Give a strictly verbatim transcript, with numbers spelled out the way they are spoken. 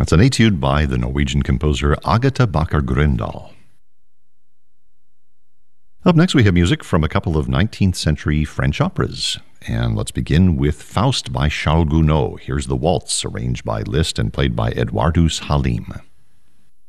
That's an etude by the Norwegian composer Agatha Bakker-Grøndahl. Up next, we have music from a couple of nineteenth century French operas. And let's begin with Faust by Charles Gounod. Here's the waltz, arranged by Liszt and played by Eduardus Halim.